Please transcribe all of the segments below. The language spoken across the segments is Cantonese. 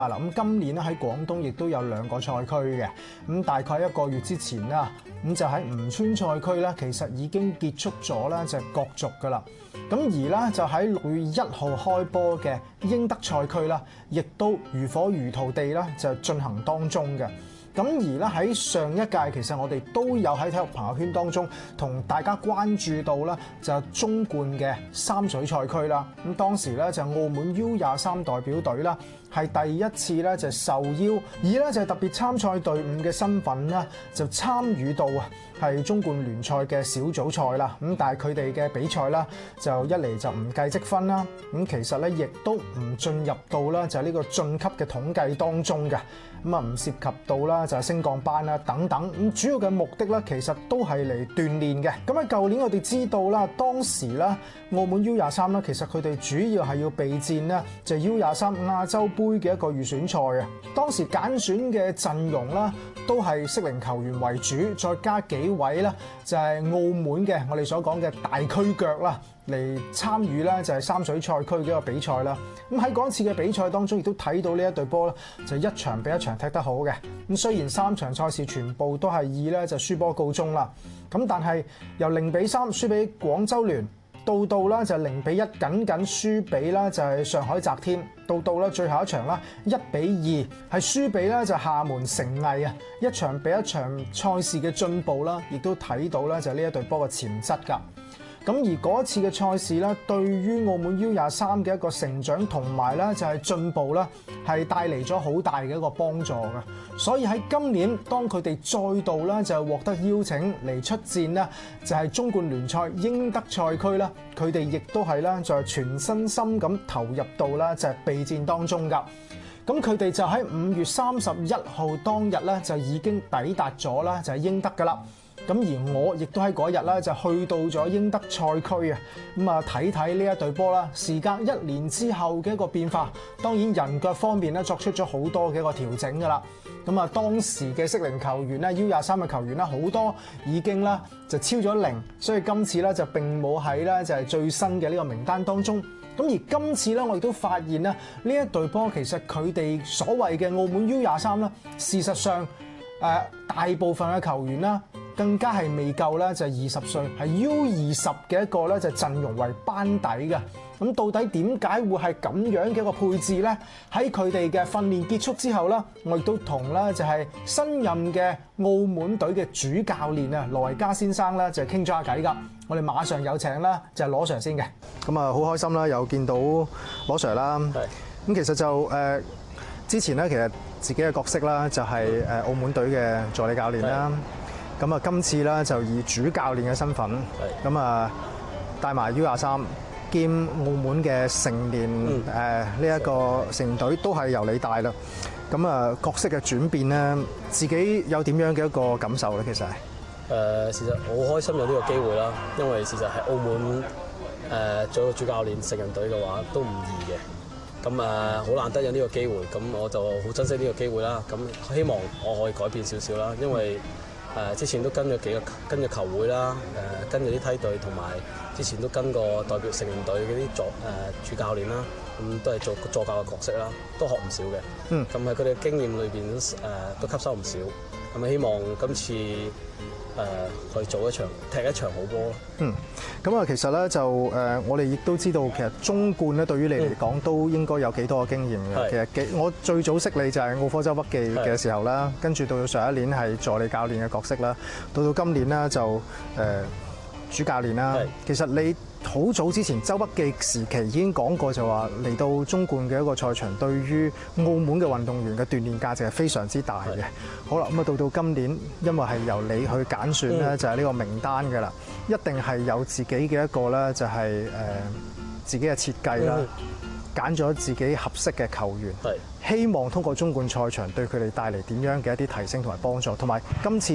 嗱，咁今年咧喺廣東亦都有2個賽區嘅，咁大概1個月之前啦，咁就喺吳川賽區咧，其實已經結束咗咧就係角逐噶啦，咁而咧就喺6月1號開波嘅英德賽區啦，亦都如火如荼地咧就進行當中嘅。咁而咧喺上一屆，其實我哋都有喺體育朋友圈當中同大家關注到啦，就中冠嘅三水賽區啦。咁當時咧就澳門 U23代表隊啦，係第一次咧就受邀，以咧就係特別參賽隊伍嘅身份啦，就參與到啊係中冠聯賽嘅小組賽啦。咁但係佢哋嘅比賽啦，就一嚟就唔計積分啦。咁其實咧亦都唔進入到啦就係呢個晉級嘅統計當中嘅。咁啊唔涉及到啦就係升降班啦等等。咁主要嘅目的咧其實都係嚟鍛鍊嘅。咁喺舊年我哋知道啦，當時咧澳門 U23啦，其實佢哋主要係要備戰咧就係 U23亞洲杯嘅一個預選賽啊。當時揀選嘅陣容啦，都係適齡球員為主，再加幾位啦就係澳門嘅我哋所講嘅大區腳啦，嚟參與啦就係三水賽區嘅一個比賽啦。咁喺嗰次嘅比賽當中，亦都睇到呢一隊波咧，就一場比一場踢得好嘅。咁雖然3場賽事全部都係以咧就輸波告終啦，咁但係由0-3輸俾廣州聯，到啦就0-1僅輸俾啦就係上海澤天，到啦最後一場啦1-2係輸俾咧就廈門誠毅啊，一場比一場賽事嘅進步啦，亦都睇到咧就呢一隊波嘅潛質㗎。咁而嗰一次嘅賽事咧，對於澳門 U23嘅一個成長同埋咧就係進步啦，係帶嚟咗好大嘅一個幫助嘅。所以喺今年，當佢哋再度咧就獲得邀請嚟出戰啦，就係中冠聯賽英德賽區啦，佢哋亦都係啦，就係全身心咁投入到啦就係備戰當中㗎。咁佢哋就喺5月31號當日咧就已經抵達咗啦，就係英德㗎啦。咁而我亦都喺嗰日咧就去到咗英德賽區啊，咁啊睇睇呢一隊波啦。時隔1年之後嘅一個變化，當然人腳方面咧作出咗好多嘅一個調整㗎啦。咁啊當時嘅適齡球員咧 U23嘅球員咧好多已經啦就超咗0，所以今次咧就並冇喺咧就係最新嘅呢個名單當中。咁而今次咧我亦都發現咧呢一隊波其實佢哋所謂嘅澳門 U23啦，事實上大部分嘅球員啦，更加係未夠咧，就係20歲，係 U20嘅一個咧，就陣容為班底嘅。咁到底點解會係咁樣嘅一個配置咧？喺佢哋嘅訓練結束之後啦，我亦都同咧就係新任嘅澳門隊嘅主教練啊羅維嘉先生咧就傾咗下偈㗎。我哋馬上有請啦，就係羅 Sir 先嘅。咁啊，好開心啦，又見到羅 Sir 啦。咁其實就之前咧，其實自己嘅角色啦，就係澳門隊嘅助理教練啦。咁啊，今次咧就以主教練嘅身份，咁啊帶埋 U23兼澳門嘅成年呢一個成員隊都係由你帶啦。咁啊角色嘅轉變咧，自己有點樣嘅一個感受咧？其實事實我好開心有呢個機會啦，因為事實喺澳門做個主教練成人隊嘅話都唔易嘅。咁好難得有呢個機會，咁我就好珍惜呢個機會啦。咁希望我可以改變少少啦，因為之前都跟咗跟球會啦，跟咗啲梯隊，同埋之前都跟過代表成年隊嗰啲主教練啦，咁都係做助教嘅角色啦，都學唔少嘅。咁喺佢哋嘅經驗裏邊都吸收唔少。咁希望今次去做踢一場好波。 咁啊，其實咧就我哋亦都知道，其實中冠咧對於你嚟講都應該有幾多嘅經驗嘅。其實我最早識你就係奧科州筆記嘅時候啦，跟住到上一年係助理教練嘅角色啦，到今年咧就主教練啦。其實你好早之前周筆記時期已經講過，就話嚟到中冠嘅一個賽場，對於澳門嘅運動員嘅鍛鍊價值係非常之大嘅。好啦，咁啊到今年，因為係由你去揀選咧，就係呢個名單㗎啦，一定係有自己嘅一個咧，就係自己嘅設計啦，揀咗自己合適嘅球員，希望通過中冠賽場對佢哋帶嚟點樣嘅一啲提升同埋幫助，同埋今次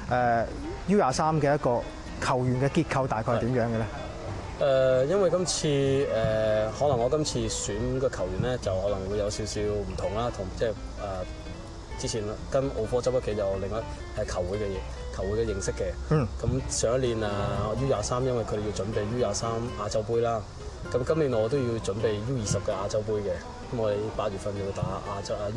U23嘅一個球員嘅結構大概係點樣嘅咧？ 因為今次可能我今次選嘅球員咧，就可能會有少少唔同啦，同即係之前跟奧科州筆記就另外係球會嘅認識嘅。咁上一年U23，因為佢哋要準備 U23亞洲杯啦，咁今年我都要準備 U20嘅亞洲杯嘅。 咁我哋8月份就會打亞洲